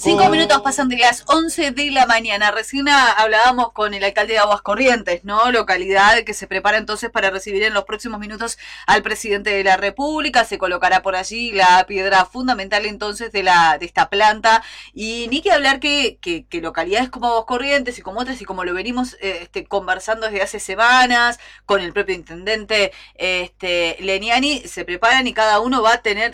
5 minutos pasan de las 11 de la mañana. Recién hablábamos con el alcalde de Aguas Corrientes, ¿no? Localidad que se prepara entonces para recibir en los próximos minutos al presidente de la República. Se colocará por allí la piedra fundamental entonces de esta planta. Y ni que hablar que localidades como Aguas Corrientes y como otras, y como lo venimos conversando desde hace semanas con el propio intendente Leniani, se preparan y cada uno va a tener...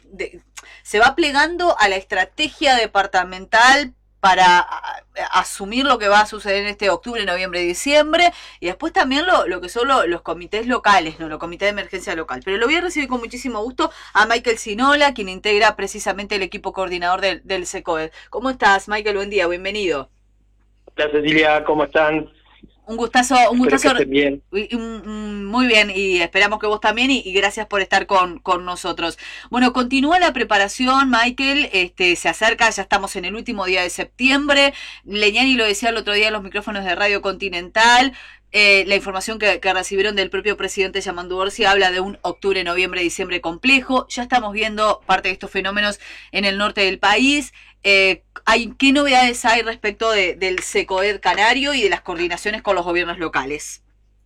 se va plegando a la estrategia departamental para asumir lo que va a suceder en este octubre, noviembre, diciembre, y después también lo que son los comités locales, ¿no? Los comités de emergencia local. Pero lo voy a recibir con muchísimo gusto a Michael Sinola, quien integra precisamente el equipo coordinador del SECOED. ¿Cómo estás, Michael? Buen día, bienvenido. Hola Cecilia, ¿cómo están? Un gustazo. Espero que estén bien. Muy bien, y esperamos que vos también, y gracias por estar con nosotros. Bueno, continúa la preparación, Michael, se acerca, ya estamos en el último día de septiembre. Leniani lo decía el otro día en los micrófonos de Radio Continental. La información que recibieron del propio presidente Yamandu Orsi habla de un octubre, noviembre, diciembre complejo. Ya estamos viendo parte de estos fenómenos en el norte del país. ¿Qué novedades hay respecto del SECOED Canario y de las coordinaciones con los gobiernos locales?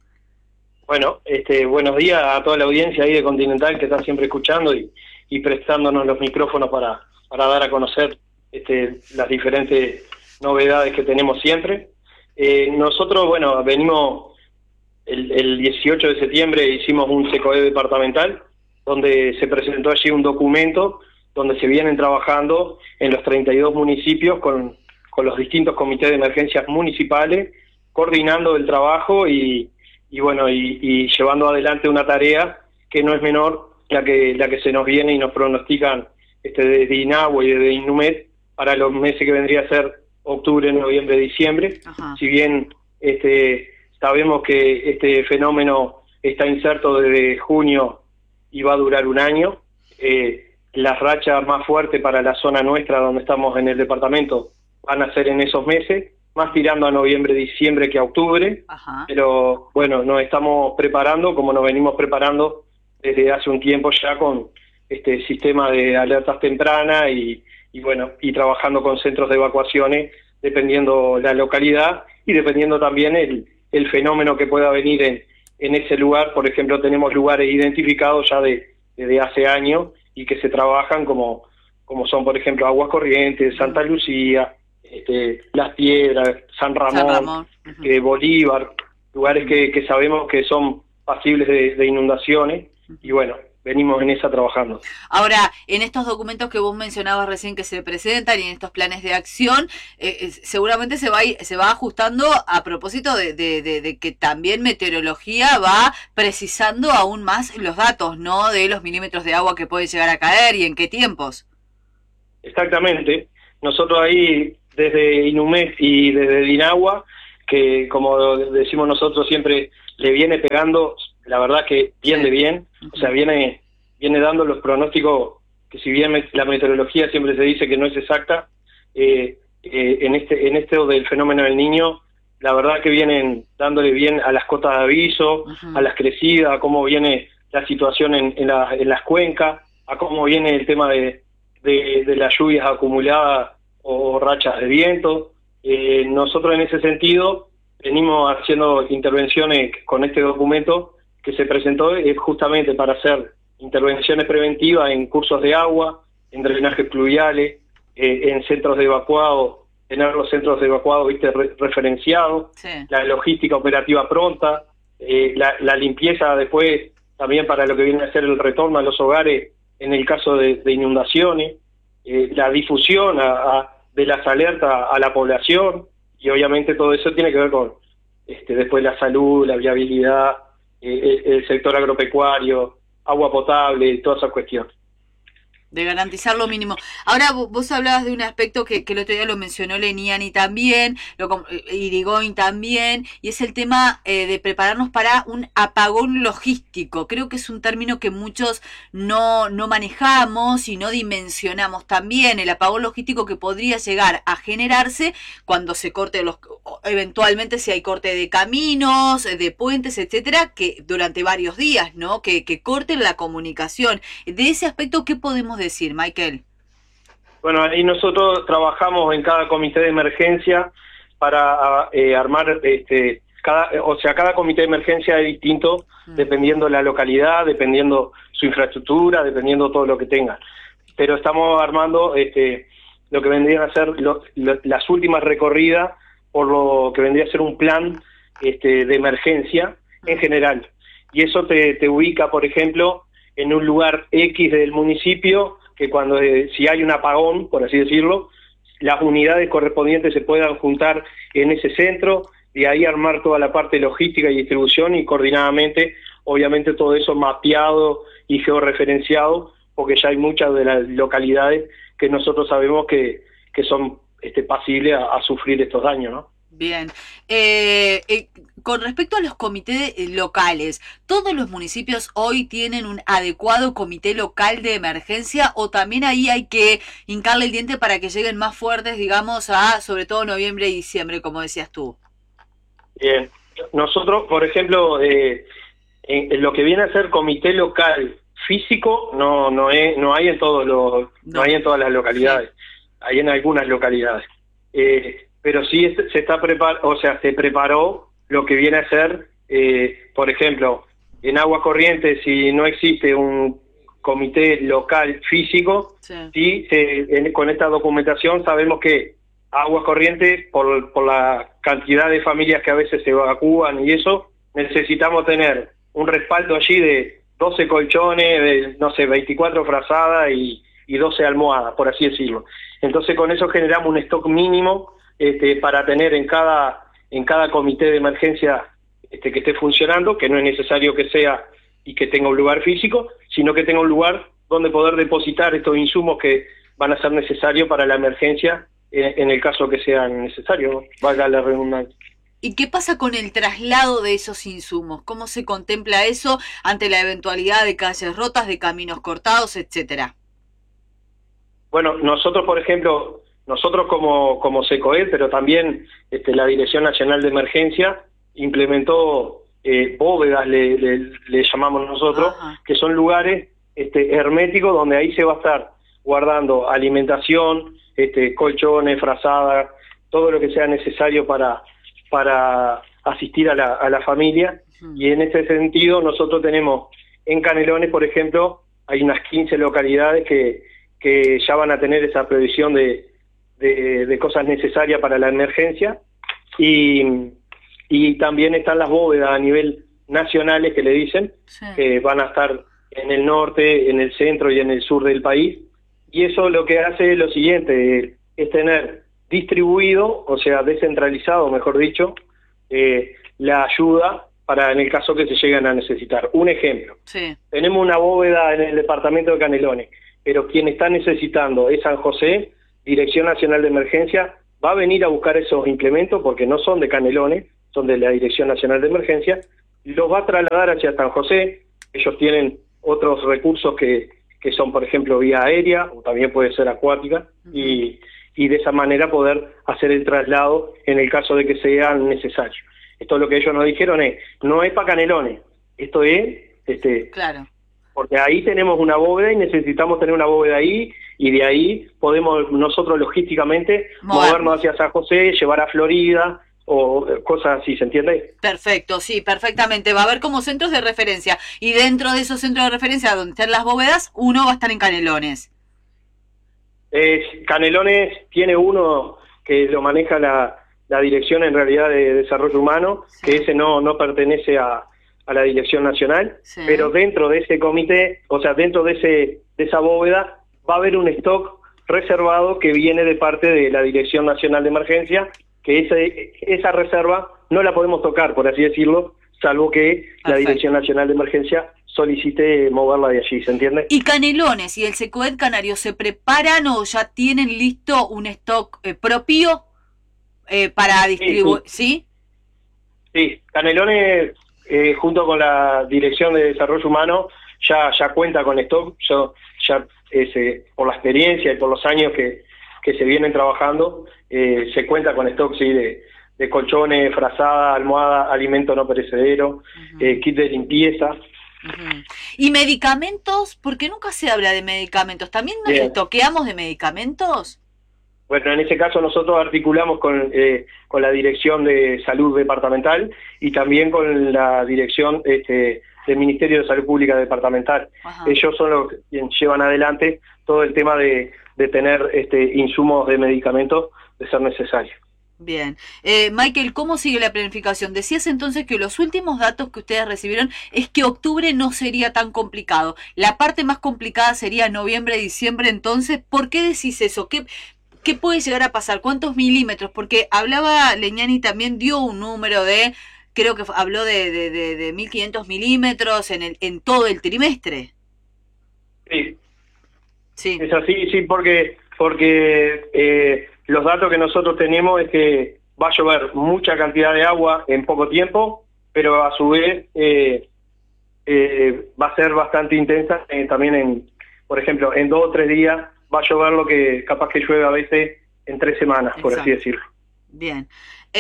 Bueno, buenos días a toda la audiencia ahí de Continental que está siempre escuchando y prestándonos los micrófonos para dar a conocer las diferentes novedades que tenemos siempre. Nosotros, bueno, venimos el 18 de septiembre, hicimos un SECOED departamental donde se presentó allí un documento donde se vienen trabajando en los 32 municipios con los distintos comités de emergencias municipales, coordinando el trabajo y llevando adelante una tarea que no es menor la que se nos viene y nos pronostican desde INAHUA y desde INUMED para los meses que vendría a ser octubre, noviembre, diciembre. Ajá. Si bien sabemos que este fenómeno está inserto desde junio y va a durar un año, las rachas más fuertes para la zona nuestra donde estamos en el departamento van a ser en esos meses, más tirando a noviembre, diciembre que a octubre. Ajá. Pero bueno, nos estamos preparando como nos venimos preparando desde hace un tiempo ya con este sistema de alertas tempranas y trabajando con centros de evacuaciones dependiendo la localidad y dependiendo también el fenómeno que pueda venir en ese lugar. Por ejemplo, tenemos lugares identificados ya desde hace años y que se trabajan como son, por ejemplo, Aguas Corrientes, Santa Lucía, Las Piedras, San Ramón. Uh-huh. Bolívar, lugares que sabemos que son pasibles de inundaciones. Uh-huh. Y bueno, venimos en esa trabajando. Ahora, en estos documentos que vos mencionabas recién que se presentan y en estos planes de acción, seguramente se va ajustando a propósito de que también meteorología va precisando aún más los datos, ¿no? De los milímetros de agua que puede llegar a caer y en qué tiempos. Exactamente. Nosotros ahí, desde INUMED y desde INAHUA, que como decimos nosotros siempre, le viene pegando, la verdad que bien de bien, o sea, viene dando los pronósticos que si bien la meteorología siempre se dice que no es exacta, en este del fenómeno del Niño, la verdad que vienen dándole bien a las cotas de aviso, uh-huh, a las crecidas, a cómo viene la situación en las cuencas, a cómo viene el tema de las lluvias acumuladas o rachas de viento. Nosotros en ese sentido venimos haciendo intervenciones con este documento que se presentó justamente para hacer intervenciones preventivas en cursos de agua, en drenajes pluviales, en centros de evacuado, tener los centros de evacuado referenciados, sí, la logística operativa pronta, la limpieza después también para lo que viene a ser el retorno a los hogares en el caso de inundaciones, la difusión de las alertas a la población, y obviamente todo eso tiene que ver con después la salud, la viabilidad, el sector agropecuario, agua potable, toda esa cuestión. De garantizar lo mínimo. Ahora, vos hablabas de un aspecto que el otro día lo mencionó Leniani también, Irigoyen también, y es el tema de prepararnos para un apagón logístico. Creo que es un término que muchos no manejamos y no dimensionamos también, el apagón logístico que podría llegar a generarse cuando se corte eventualmente si hay corte de caminos, de puentes, etcétera, que durante varios días, ¿no? Que corten la comunicación. De ese aspecto, ¿qué podemos decir, Michael? Bueno, ahí nosotros trabajamos en cada comité de emergencia para armar, cada comité de emergencia es distinto dependiendo de la localidad, dependiendo su infraestructura, dependiendo todo lo que tenga. Pero estamos armando lo que vendrían a ser las últimas recorridas por lo que vendría a ser un plan de emergencia en general. Y eso te ubica, por ejemplo, en un lugar X del municipio, que cuando si hay un apagón, por así decirlo, las unidades correspondientes se puedan juntar en ese centro, y ahí armar toda la parte logística y distribución, y coordinadamente, obviamente todo eso mapeado y georreferenciado, porque ya hay muchas de las localidades que nosotros sabemos que son pasibles a sufrir estos daños, ¿no? Bien. Con respecto a los comités locales, ¿todos los municipios hoy tienen un adecuado comité local de emergencia o también ahí hay que hincarle el diente para que lleguen más fuertes, digamos, a sobre todo noviembre y diciembre, como decías tú? Bien. Nosotros, por ejemplo, en lo que viene a ser comité local físico, no hay en no hay en todas las localidades, hay en algunas localidades. Pero sí se preparó lo que viene a ser, por ejemplo, en Aguas Corrientes, si no existe un comité local físico, con esta documentación sabemos que Aguas Corrientes, por la cantidad de familias que a veces se evacúan y eso, necesitamos tener un respaldo allí de 12 colchones, de, no sé, 24 frazadas y 12 almohadas, por así decirlo. Entonces con eso generamos un stock mínimo para tener en cada comité de emergencia que esté funcionando, que no es necesario que sea y que tenga un lugar físico, sino que tenga un lugar donde poder depositar estos insumos que van a ser necesarios para la emergencia en el caso que sea necesario, valga la redundancia. ¿Y qué pasa con el traslado de esos insumos? ¿Cómo se contempla eso ante la eventualidad de calles rotas, de caminos cortados, etcétera? Bueno, nosotros, por ejemplo, como SECOED, pero también la Dirección Nacional de Emergencia, implementó bóvedas, le llamamos nosotros, que son lugares herméticos donde ahí se va a estar guardando alimentación, colchones, frazadas, todo lo que sea necesario para asistir a la familia. Y en ese sentido nosotros tenemos en Canelones, por ejemplo, hay unas 15 localidades que ya van a tener esa previsión de cosas necesarias para la emergencia, y también están las bóvedas a nivel nacionales que le dicen, que van a estar en el norte, en el centro y en el sur del país, y eso lo que hace es lo siguiente, es tener distribuido, o sea, descentralizado, mejor dicho, la ayuda para en el caso que se lleguen a necesitar. Un ejemplo, tenemos una bóveda en el departamento de Canelones, pero quien está necesitando es San José, Dirección Nacional de Emergencia, va a venir a buscar esos implementos porque no son de Canelones, son de la Dirección Nacional de Emergencia, los va a trasladar hacia San José. Ellos tienen otros recursos que son, por ejemplo, vía aérea, o también puede ser acuática, y de esa manera poder hacer el traslado en el caso de que sea necesario. Esto es lo que ellos nos dijeron, no es para Canelones, esto es... Claro. Porque ahí tenemos una bóveda y necesitamos tener una bóveda ahí, y de ahí podemos nosotros logísticamente movernos hacia San José, llevar a Florida o cosas así, ¿se entiende? Perfecto, sí, perfectamente. Va a haber como centros de referencia, y dentro de esos centros de referencia donde están las bóvedas, uno va a estar en Canelones. Canelones tiene uno que lo maneja la Dirección en realidad de Desarrollo Humano, que ese no pertenece a la Dirección Nacional, pero dentro de ese comité, o sea, dentro de esa bóveda, va a haber un stock reservado que viene de parte de la Dirección Nacional de Emergencia, que esa reserva no la podemos tocar, por así decirlo, salvo que la Dirección Nacional de Emergencia solicite moverla de allí, ¿se entiende? ¿Y Canelones y el SECOED Canario se preparan o ya tienen listo un stock propio para distribuir? ¿Sí? Sí, Canelones... junto con la Dirección de Desarrollo Humano ya cuenta con stock, por la experiencia y por los años que se vienen trabajando, se cuenta con stock, sí, de colchones, frazada, almohada, alimento no perecedero, kit de limpieza, Ujú. ¿Y medicamentos? Porque nunca se habla de medicamentos. ¿También nos Bien. estoqueamos de medicamentos? Bueno, en ese caso nosotros articulamos con la Dirección de Salud Departamental y también con la Dirección del Ministerio de Salud Pública Departamental. Ajá. Ellos son los que llevan adelante todo el tema de tener insumos de medicamentos de ser necesario. Bien. Michael, ¿cómo sigue la planificación? Decías entonces que los últimos datos que ustedes recibieron es que octubre no sería tan complicado. La parte más complicada sería noviembre, diciembre. Entonces, ¿por qué decís eso? ¿Qué puede llegar a pasar? ¿Cuántos milímetros? Porque hablaba Legnani, también dio un número de, creo que habló de 1500 milímetros en todo el trimestre. Sí, Sí, es así, sí, porque los datos que nosotros tenemos es que va a llover mucha cantidad de agua en poco tiempo, pero a su vez va a ser bastante intensa también por ejemplo, en 2 o 3 días va a llover lo que capaz que llueve a veces en 3 semanas, por así exacto. decirlo. Bien.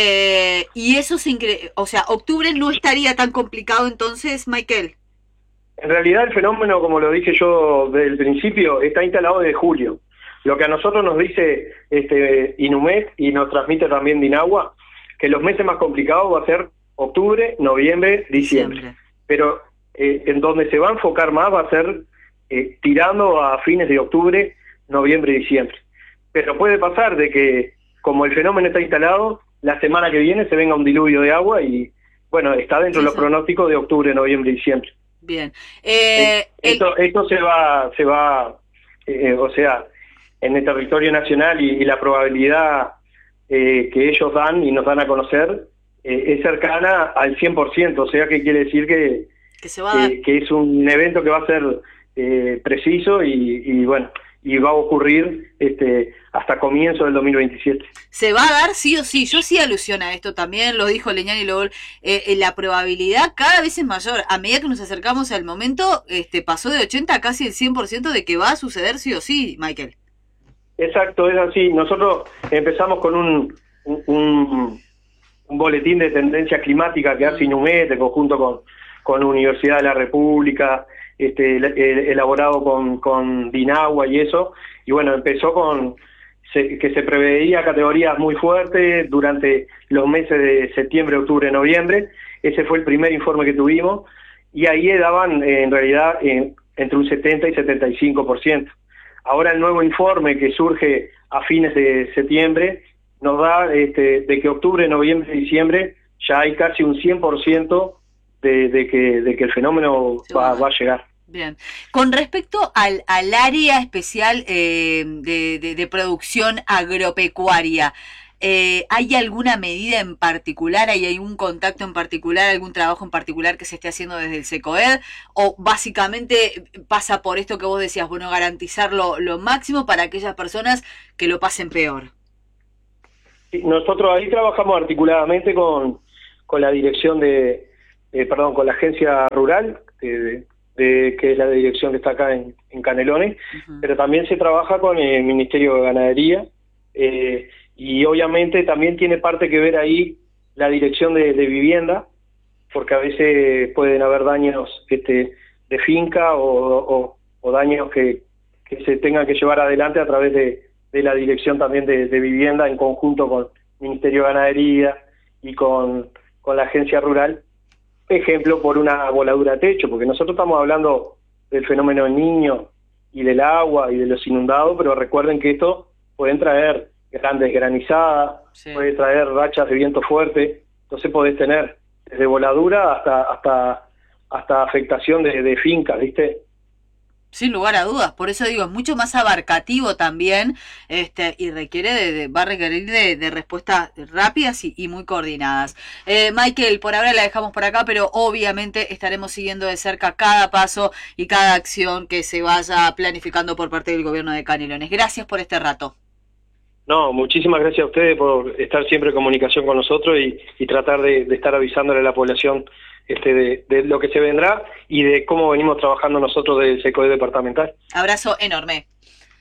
Y eso o sea, octubre no estaría tan complicado entonces, Michael. En realidad el fenómeno, como lo dije yo desde el principio, está instalado desde julio. Lo que a nosotros nos dice Inumet y nos transmite también Dinagua, que los meses más complicados va a ser octubre, noviembre, diciembre. Pero en donde se va a enfocar más va a ser tirando a fines de octubre, noviembre y diciembre. Pero puede pasar de que, como el fenómeno está instalado, la semana que viene se venga un diluvio de agua y, bueno, está dentro de los pronósticos de octubre, noviembre y diciembre. Bien. Esto se va o sea, en el territorio nacional y la probabilidad que ellos dan y nos dan a conocer es cercana al 100%, o sea que quiere decir que se va a dar. Que es un evento que va a ser preciso y bueno, y va a ocurrir hasta comienzo del 2027. Se va a dar sí o sí. Yo sí alusión a esto también, lo dijo Legnani luego, la probabilidad cada vez es mayor. A medida que nos acercamos al momento, pasó de 80 a casi el 100% de que va a suceder sí o sí, Michael. Exacto, es así. Nosotros empezamos con un boletín de tendencia climática que hace Inumet en conjunto con la Universidad de la República, elaborado con Dinagua y eso, y bueno, empezó que se preveía categorías muy fuertes durante los meses de septiembre, octubre, noviembre. Ese fue el primer informe que tuvimos, y ahí daban en realidad entre un 70 y 75%. Ahora el nuevo informe que surge a fines de septiembre nos da de que octubre, noviembre y diciembre ya hay casi un 100% de que el fenómeno va a llegar. Bien. Con respecto al área especial de producción agropecuaria, ¿hay alguna medida en particular, hay algún contacto en particular, algún trabajo en particular que se esté haciendo desde el SECOED? ¿O básicamente pasa por esto que vos decías, bueno, garantizar lo máximo para aquellas personas que lo pasen peor? Nosotros ahí trabajamos articuladamente con la dirección con la agencia rural, que es la dirección que está acá en Canelones, pero también se trabaja con el Ministerio de Ganadería, y obviamente también tiene parte que ver ahí la dirección de vivienda, porque a veces pueden haber daños de finca o daños que se tengan que llevar adelante a través de la dirección también de vivienda en conjunto con el Ministerio de Ganadería y con la agencia rural. Ejemplo, por una voladura de techo, porque nosotros estamos hablando del fenómeno del Niño y del agua y de los inundados, pero recuerden que esto pueden traer grandes granizadas, sí, puede traer rachas de viento fuerte, entonces podés tener desde voladura hasta afectación de fincas, ¿viste? Sin lugar a dudas, por eso digo, es mucho más abarcativo también, y va a requerir de respuestas rápidas y muy coordinadas. Michael, por ahora la dejamos por acá, pero obviamente estaremos siguiendo de cerca cada paso y cada acción que se vaya planificando por parte del gobierno de Canelones. Gracias por este rato. No, muchísimas gracias a ustedes por estar siempre en comunicación con nosotros y tratar de estar avisándole a la población de lo que se vendrá y de cómo venimos trabajando nosotros del SECOED departamental. Abrazo enorme.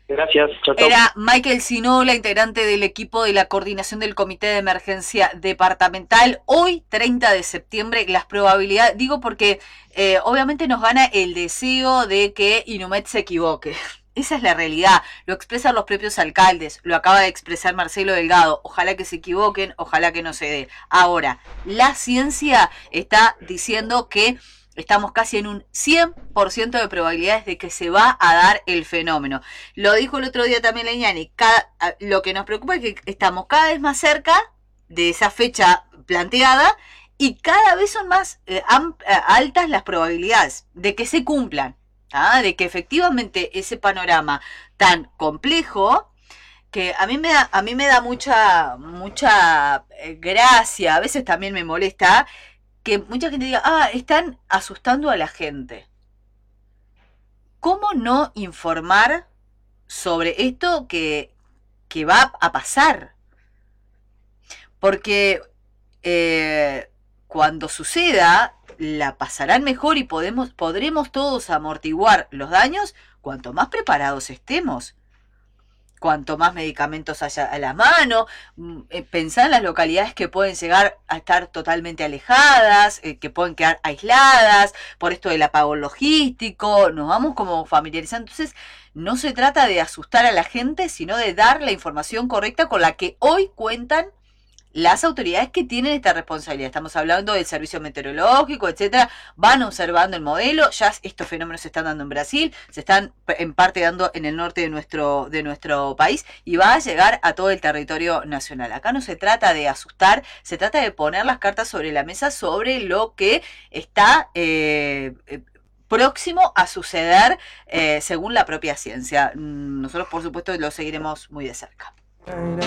Gracias, chao, chao. Era Michael Sinola, integrante del equipo de la coordinación del Comité de Emergencia Departamental. Hoy, 30 de septiembre, las probabilidades, digo porque obviamente nos gana el deseo de que Inumet se equivoque. Esa es la realidad, lo expresan los propios alcaldes, lo acaba de expresar Marcelo Delgado, ojalá que se equivoquen, ojalá que no se dé. Ahora, la ciencia está diciendo que estamos casi en un 100% de probabilidades de que se va a dar el fenómeno. Lo dijo el otro día también Leñani, lo que nos preocupa es que estamos cada vez más cerca de esa fecha planteada y cada vez son más altas las probabilidades de que se cumplan, de que efectivamente ese panorama tan complejo que a mí me da mucha gracia, a veces también me molesta que mucha gente diga, están asustando a la gente. ¿Cómo no informar sobre esto que va a pasar? Porque cuando suceda, la pasarán mejor y podremos todos amortiguar los daños cuanto más preparados estemos. Cuanto más medicamentos haya a la mano, pensar en las localidades que pueden llegar a estar totalmente alejadas, que pueden quedar aisladas, por esto del apagón logístico, nos vamos como familiarizando. Entonces, no se trata de asustar a la gente, sino de dar la información correcta con la que hoy cuentan las autoridades que tienen esta responsabilidad. Estamos hablando del servicio meteorológico, etcétera. Van observando el modelo. Ya estos fenómenos se están dando en Brasil, se están en parte dando en el norte de nuestro país y va a llegar a todo el territorio nacional. Acá no se trata de asustar, se trata de poner las cartas sobre la mesa sobre lo que está próximo a suceder según la propia ciencia. Nosotros, por supuesto, lo seguiremos muy de cerca.